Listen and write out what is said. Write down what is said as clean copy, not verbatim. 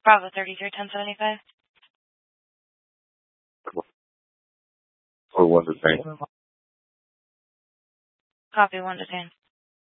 Bravo 33, 1075. Or 1 to 10. Copy 1 to 10.